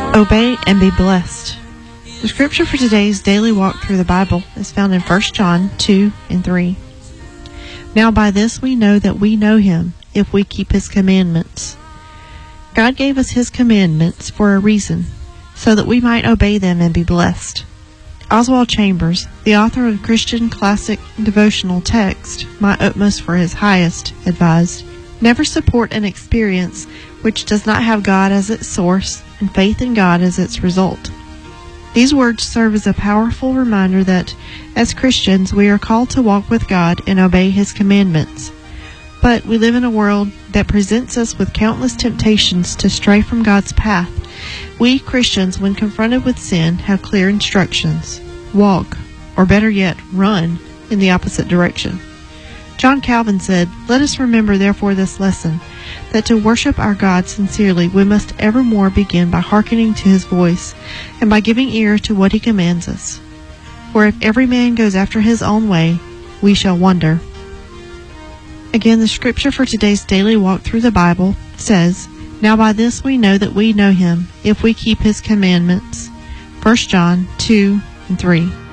Obey and be blessed. The scripture for today's daily walk through the Bible is found in 1 John 2 and 3. Now by this we know that we know him, if we keep his commandments. God gave us his commandments for a reason, so that we might obey them and be blessed. Oswald Chambers, the author of Christian classic devotional text, My Utmost for His Highest, advised, never support an experience which does not have God as its source and faith in God as its result. These words serve as a powerful reminder that, as Christians, we are called to walk with God and obey his commandments. But we live in a world that presents us with countless temptations to stray from God's path. We Christians, when confronted with sin, have clear instructions. Walk, or better yet, run, in the opposite direction. John Calvin said, "Let us remember therefore this lesson, that to worship our God sincerely we must evermore begin by hearkening to his voice, and by giving ear to what he commands us. For if every man goes after his own way, we shall wander." Again, the scripture for today's daily walk through the Bible says, "Now by this we know that we know him, if we keep his commandments." 1 John 2 and 3.